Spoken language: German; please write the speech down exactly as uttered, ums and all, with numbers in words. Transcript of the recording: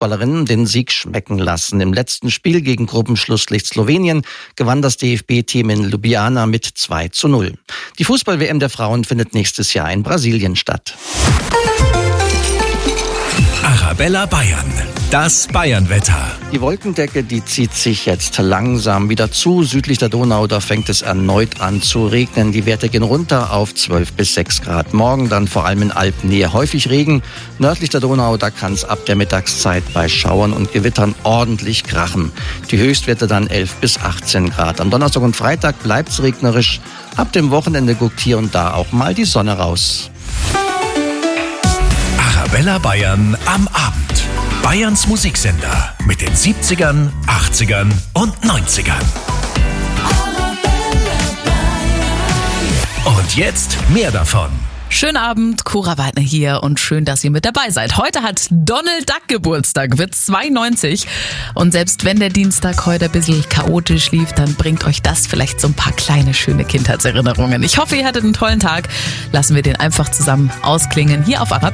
Fußballerinnen den Sieg schmecken lassen. Im letzten Spiel gegen Gruppenschlusslicht Slowenien gewann das D F B-Team in Ljubljana mit zwei zu null. Die Fußball-W M der Frauen findet nächstes Jahr in Brasilien statt. Arabella Bayern, das Bayernwetter. Die Wolkendecke, die zieht sich jetzt langsam wieder zu. Südlich der Donau, da fängt es erneut an zu regnen. Die Werte gehen runter auf zwölf bis sechs Grad. Morgen dann vor allem in Alpennähe häufig Regen. Nördlich der Donau, da kann es ab der Mittagszeit bei Schauern und Gewittern ordentlich krachen. Die Höchstwerte dann elf bis achtzehn Grad. Am Donnerstag und Freitag bleibt es regnerisch. Ab dem Wochenende guckt hier und da auch mal die Sonne raus. Arabella Bayern am Abend. Bayerns Musiksender mit den siebzigern, achtzigern und neunzigern. Und jetzt mehr davon. Schönen Abend, Cora Weidner hier und schön, dass ihr mit dabei seid. Heute hat Donald Duck Geburtstag, wird zweiundneunzig. Und selbst wenn der Dienstag heute ein bisschen chaotisch lief, dann bringt euch das vielleicht so ein paar kleine, schöne Kindheitserinnerungen. Ich hoffe, ihr hattet einen tollen Tag. Lassen wir den einfach zusammen ausklingen hier auf Arabella.